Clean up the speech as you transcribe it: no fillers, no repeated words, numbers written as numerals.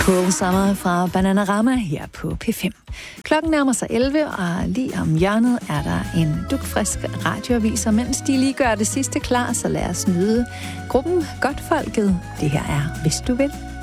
Cool Summer fra Bananarama her på P5. Klokken nærmer sig 11, og lige om hjørnet er der en dugfrisk radioavis, og mens de lige gør det sidste klar, så lad os nyde gruppen Godtfolket. Det her er Hvis du vil.